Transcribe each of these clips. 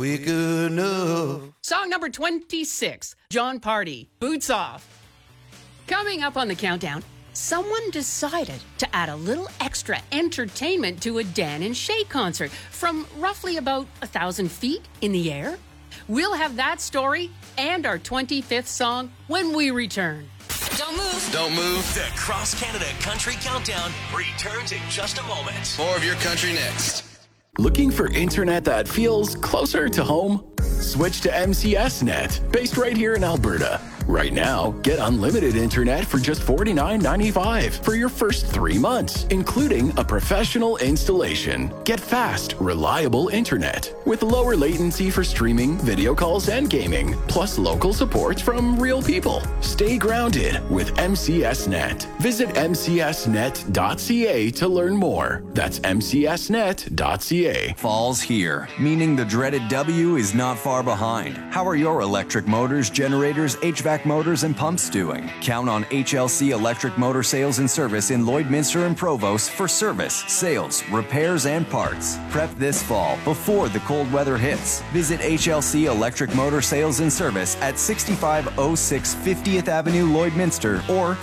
We good enough. Song number 26, John Party, Boots Off. Coming up on the countdown, someone decided to add a little extra entertainment to a Dan and Shay concert from roughly about 1,000 feet in the air. We'll have that story and our 25th song when we return. Don't move. Don't move. The Cross Canada Country Countdown returns in just a moment. More of your country next. Looking for internet that feels closer to home? Switch to MCS Net, based right here in Alberta. Right now, get unlimited internet for just $49.95 for your first 3 months, including a professional installation. Get fast, reliable internet with lower latency for streaming, video calls, and gaming, plus local support from real people. Stay grounded with MCS Net. Visit mcsnet.ca to learn more. That's mcsnet.ca. Fall's here, meaning the dreaded W is not far behind. How are your electric motors, generators, HVAC motors, and pumps doing? Count on HLC Electric Motor Sales and Service in Lloydminster and Provost for service, sales, repairs, and parts. Prep this fall before the cold weather hits. Visit HLC Electric Motor Sales and Service at 6506 50th Avenue, Lloydminster, or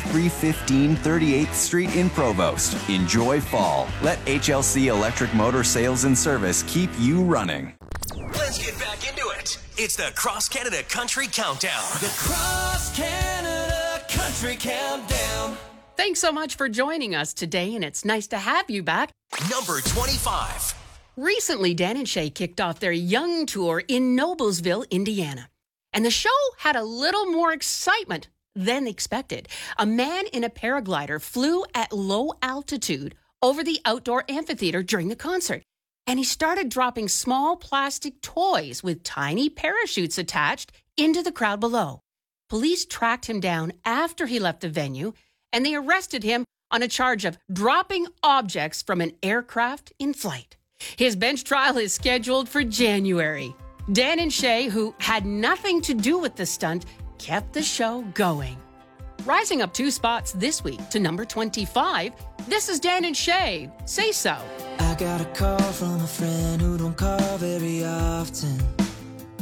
5315 38th Street in Provost. Enjoy fall. Let HLC Electric Motor Sales and Service keep you running. Let's get back into it. It's the Cross Canada Country Countdown. The Cross Canada Country Countdown. Thanks so much for joining us today, and it's nice to have you back. Number 25. Recently, Dan and Shay kicked off their Young Tour in Noblesville, Indiana. And the show had a little more excitement than expected. A man in a paraglider flew at low altitude over the outdoor amphitheater during the concert. And he started dropping small plastic toys with tiny parachutes attached into the crowd below. Police tracked him down after he left the venue, and they arrested him on a charge of dropping objects from an aircraft in flight. His bench trial is scheduled for January. Dan and Shay, who had nothing to do with the stunt, kept the show going. Rising up 2 spots this week to number 25, this is Dan and Shay, Say So. I got a call from a friend who don't call very often.